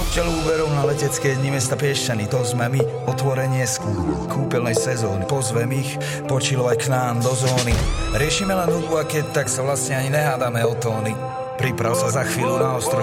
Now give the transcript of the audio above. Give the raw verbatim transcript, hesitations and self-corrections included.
Čelu úberov na letecké dni mesta Piešťany, to sme my, otvorenie kúpeľnej sezóny. Pozvem ich počilovať k nám do zóny. Riešime len hudbu a keď tak sa vlastne ani nehádame o tóny. Priprav sa za chvíľu na ostro